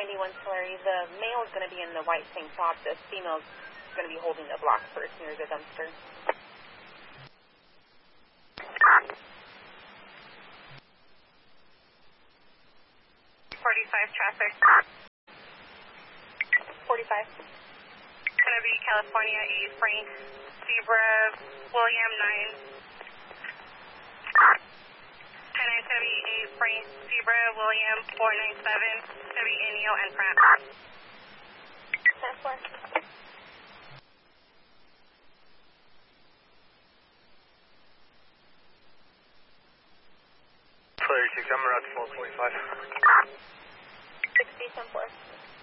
91 Tulare. The male is going to be in the white tank top. The female is going to be holding the block purse near the dumpster. 45 traffic. 45. Going to be California 8 Frank Zebra William 9. 10 is going to be 8 Frank Zebra William 497. Going to be Inyo and Pratt. 10-4. Tulare 6, I'm around 1225. 60, 10-4.